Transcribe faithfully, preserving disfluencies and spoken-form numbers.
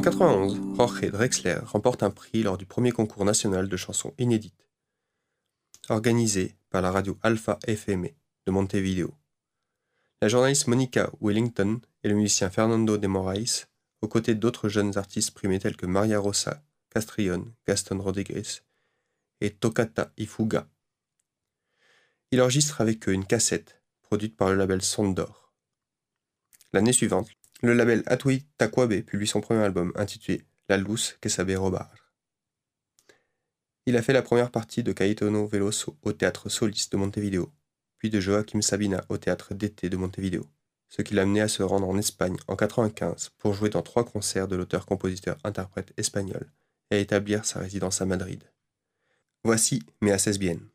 quatre-vingt-onze, Jorge Drexler remporte un prix lors du premier concours national de chansons inédites, organisé par la radio Alpha F M de Montevideo. La journaliste Monica Wellington et le musicien Fernando de Moraes, aux côtés d'autres jeunes artistes primés tels que Maria Rosa Castrillón, Gaston Rodriguez et Toccata y Fuga. Il enregistre avec eux une cassette produite par le label Sondor. L'année suivante, le label Atui Tacuabe publie son premier album intitulé La Luz que sabe robar. Il a fait la première partie de Caetano Veloso au théâtre Solis de Montevideo, puis de Joaquim Sabina au théâtre d'été de Montevideo, ce qui l'a amené à se rendre en Espagne en quatre-vingt-quinze pour jouer dans trois concerts de l'auteur-compositeur-interprète espagnol et à établir sa résidence à Madrid. Voici Me haces bien.